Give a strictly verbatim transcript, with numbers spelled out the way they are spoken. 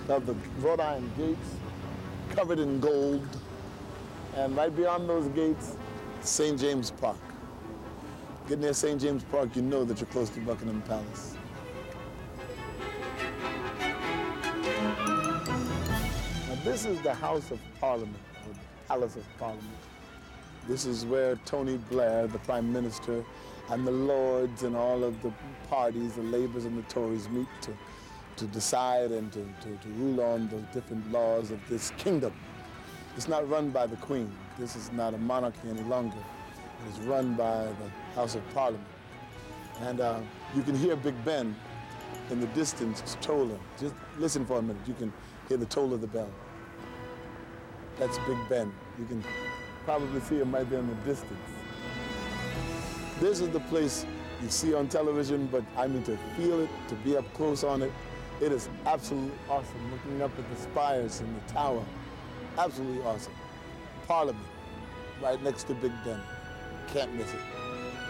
of the wrought iron gates, covered in gold. And right beyond those gates, Saint James Park. Get near Saint James Park, you know that you're close to Buckingham Palace. Now this is the House of Parliament, or the Palace of Parliament. This is where Tony Blair, the Prime Minister, and the Lords and all of the parties, the Labours and the Tories meet to, to decide and to, to, to rule on the different laws of this kingdom. It's not run by the Queen. This is not a monarchy any longer. It is run by the House of Parliament. And uh, you can hear Big Ben in the distance tolling. Just listen for a minute. You can hear the toll of the bell. That's Big Ben. You can probably see him right there in the distance. This is the place you see on television, but I mean to feel it, to be up close on it. It is absolutely awesome, looking up at the spires and the tower. Absolutely awesome. Parliament, right next to Big Ben. Can't miss it.